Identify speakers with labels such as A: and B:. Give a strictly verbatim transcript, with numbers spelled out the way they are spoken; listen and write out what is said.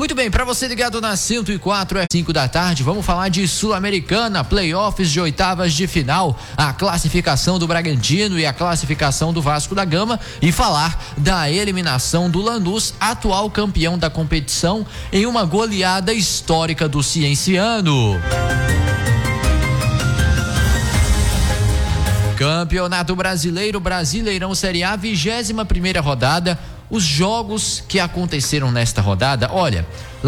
A: Muito bem, para você ligado na cento e quatro, é cinco da tarde, vamos falar de Sul-Americana, playoffs de oitavas de final, a classificação do Bragantino e a classificação do Vasco da Gama, e falar da eliminação do Lanús, atual campeão da competição, em uma goleada histórica do Cienciano. Campeonato Brasileiro, Brasileirão Série A, vigésima primeira rodada. Os jogos que aconteceram nesta rodada, olha,